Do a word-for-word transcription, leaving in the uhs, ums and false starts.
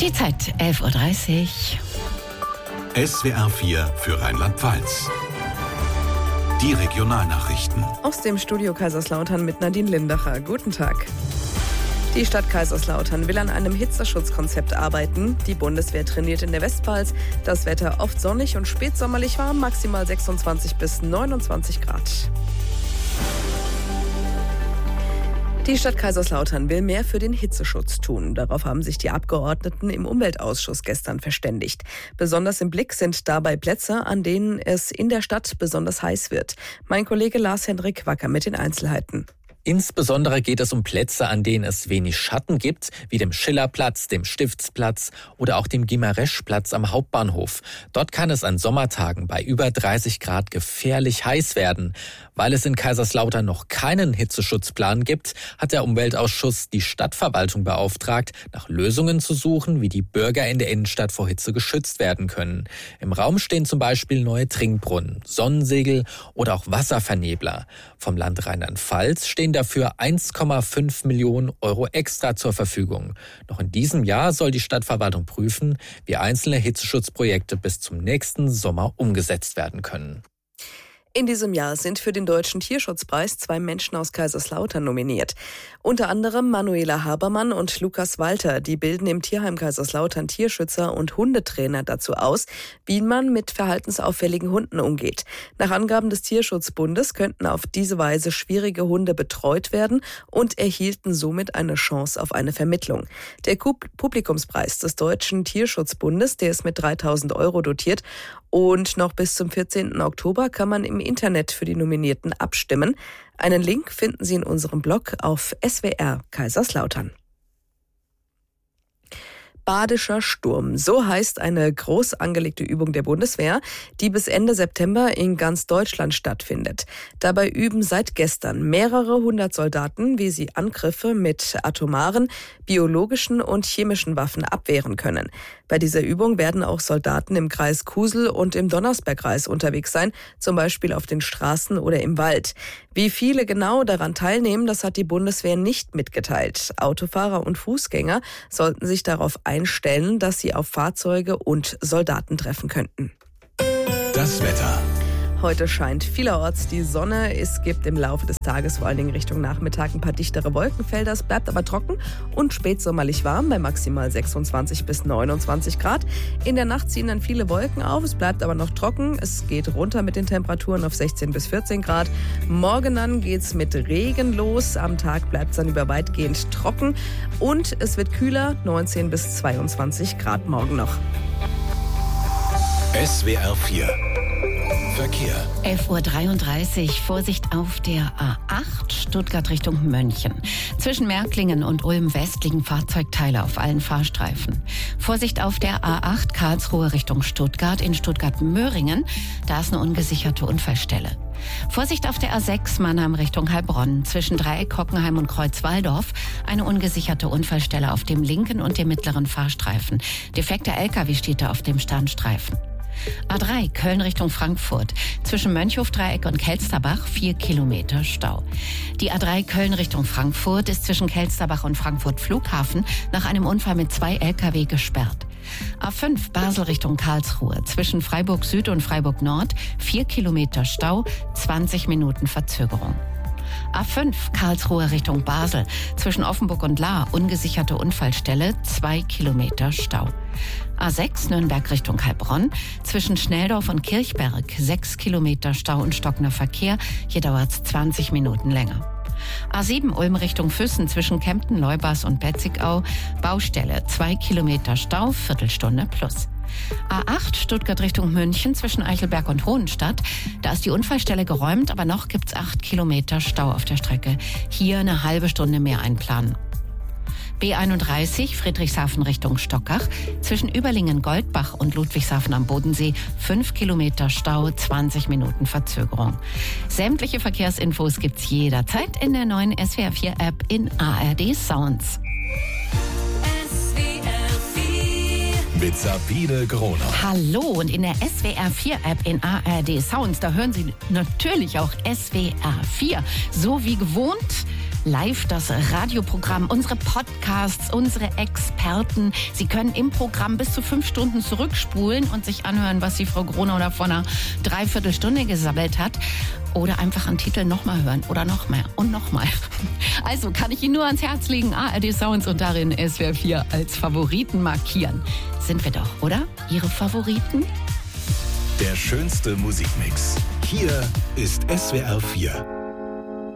Die Zeit, elf Uhr dreißig. S W R vier für Rheinland-Pfalz. Die Regionalnachrichten. Aus dem Studio Kaiserslautern mit Nadine Lindacher. Guten Tag. Die Stadt Kaiserslautern will an einem Hitzeschutzkonzept arbeiten. Die Bundeswehr trainiert in der Westpfalz. Das Wetter oft sonnig und spätsommerlich warm, maximal sechsundzwanzig bis neunundzwanzig Grad. Die Stadt Kaiserslautern will mehr für den Hitzeschutz tun. Darauf haben sich die Abgeordneten im Umweltausschuss gestern verständigt. Besonders im Blick sind dabei Plätze, an denen es in der Stadt besonders heiß wird. Mein Kollege Lars-Hendrik Wacker mit den Einzelheiten. Insbesondere geht es um Plätze, an denen es wenig Schatten gibt, wie dem Schillerplatz, dem Stiftsplatz oder auch dem Gimareschplatz am Hauptbahnhof. Dort kann es an Sommertagen bei über dreißig Grad gefährlich heiß werden. Weil es in Kaiserslautern noch keinen Hitzeschutzplan gibt, hat der Umweltausschuss die Stadtverwaltung beauftragt, nach Lösungen zu suchen, wie die Bürger in der Innenstadt vor Hitze geschützt werden können. Im Raum stehen zum Beispiel neue Trinkbrunnen, Sonnensegel oder auch Wasservernebler. Vom Land Rheinland-Pfalz stehen dafür eins Komma fünf Millionen Euro extra zur Verfügung. Noch in diesem Jahr soll die Stadtverwaltung prüfen, wie einzelne Hitzeschutzprojekte bis zum nächsten Sommer umgesetzt werden können. In diesem Jahr sind für den Deutschen Tierschutzpreis zwei Menschen aus Kaiserslautern nominiert. Unter anderem Manuela Habermann und Lukas Walter. Die bilden im Tierheim Kaiserslautern Tierschützer und Hundetrainer dazu aus, wie man mit verhaltensauffälligen Hunden umgeht. Nach Angaben des Tierschutzbundes könnten auf diese Weise schwierige Hunde betreut werden und erhielten somit eine Chance auf eine Vermittlung. Der Publikumspreis des Deutschen Tierschutzbundes, der ist mit dreitausend Euro dotiert. Und noch bis zum vierzehnten Oktober kann man im Internet für die Nominierten abstimmen. Einen Link finden Sie in unserem Blog auf S W R Kaiserslautern. Badischer Sturm. So heißt eine groß angelegte Übung der Bundeswehr, die bis Ende September in ganz Deutschland stattfindet. Dabei üben seit gestern mehrere hundert Soldaten, wie sie Angriffe mit atomaren, biologischen und chemischen Waffen abwehren können. Bei dieser Übung werden auch Soldaten im Kreis Kusel und im Donnersbergkreis unterwegs sein, zum Beispiel auf den Straßen oder im Wald. Wie viele genau daran teilnehmen, das hat die Bundeswehr nicht mitgeteilt. Autofahrer und Fußgänger sollten sich darauf einstellen, dass sie auf Fahrzeuge und Soldaten treffen könnten. Das Wetter. Heute scheint vielerorts die Sonne. Es gibt im Laufe des Tages vor allen Dingen Richtung Nachmittag ein paar dichtere Wolkenfelder. Es bleibt aber trocken und spätsommerlich warm bei maximal sechsundzwanzig bis neunundzwanzig Grad. In der Nacht ziehen dann viele Wolken auf. Es bleibt aber noch trocken. Es geht runter mit den Temperaturen auf sechzehn bis vierzehn Grad. Morgen dann geht's mit Regen los. Am Tag bleibt es dann über weitgehend trocken. Und es wird kühler, neunzehn bis zweiundzwanzig Grad morgen noch. S W R vier. Verkehr. elf Uhr dreiunddreißig. Vorsicht auf der A acht, Stuttgart Richtung Mönchen. Zwischen Märklingen und Ulm-West liegen Fahrzeugteile auf allen Fahrstreifen. Vorsicht auf der A acht, Karlsruhe Richtung Stuttgart. In Stuttgart-Möhringen, da ist eine ungesicherte Unfallstelle. Vorsicht auf der A sechs, Mannheim Richtung Heilbronn. Zwischen Dreieck, Hockenheim und Kreuzwaldorf eine ungesicherte Unfallstelle auf dem linken und dem mittleren Fahrstreifen. Defekter L K W steht da auf dem Standstreifen. A drei, Köln Richtung Frankfurt. Zwischen Mönchhofdreieck und Kelsterbach vier Kilometer Stau. Die A drei Köln Richtung Frankfurt ist zwischen Kelsterbach und Frankfurt Flughafen nach einem Unfall mit zwei L K W gesperrt. A fünf, Basel Richtung Karlsruhe. Zwischen Freiburg Süd und Freiburg Nord vier Kilometer Stau, zwanzig Minuten Verzögerung. A fünf, Karlsruhe Richtung Basel. Zwischen Offenburg und Lahr ungesicherte Unfallstelle, zwei Kilometer Stau. A sechs, Nürnberg Richtung Heilbronn. Zwischen Schnelldorf und Kirchberg sechs Kilometer Stau und stockender Verkehr. Hier dauert es zwanzig Minuten länger. A sieben, Ulm Richtung Füssen. Zwischen Kempten, Leubas und Betzigau. Baustelle, zwei Kilometer Stau, Viertelstunde plus. A acht, Stuttgart Richtung München. Zwischen Eichelberg und Hohenstadt. Da ist die Unfallstelle geräumt, aber noch gibt's acht Kilometer Stau auf der Strecke. Hier eine halbe Stunde mehr einplanen. B einunddreißig, Friedrichshafen Richtung Stockach. Zwischen Überlingen-Goldbach und Ludwigshafen am Bodensee fünf Kilometer Stau, zwanzig Minuten Verzögerung. Sämtliche Verkehrsinfos gibt's jederzeit in der neuen S W R vier App in A R D Sounds. Mit Sabine Groner. Hallo, und in der S W R vier App in A R D Sounds, da hören Sie natürlich auch S W R vier. So wie gewohnt live das Radioprogramm, unsere Podcasts, unsere Experten. Sie können im Programm bis zu fünf Stunden zurückspulen und sich anhören, was die Frau Gronau da vor einer Dreiviertelstunde gesammelt hat. Oder einfach einen Titel nochmal hören oder noch mehr und nochmal. Also kann ich Ihnen nur ans Herz legen, A R D Sounds und darin S W R vier als Favoriten markieren. Sind wir doch, oder? Ihre Favoriten? Der schönste Musikmix. Hier ist S W R vier.